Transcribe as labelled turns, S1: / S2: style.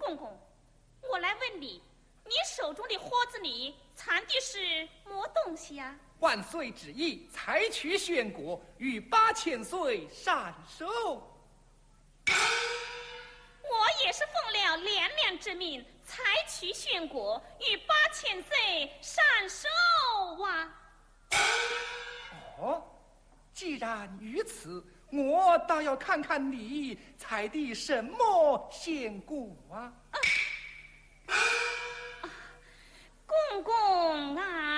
S1: 公公，我来问你，你手中的豁子里藏的是么东西呀？
S2: 万岁旨意，采取宣国，与8000岁善收。
S1: 我也是奉了娘娘之命，采取宣国，与8000岁善收啊。
S2: 哦，既然如此，我倒要看看你采的什么仙果啊！
S1: 公公啊！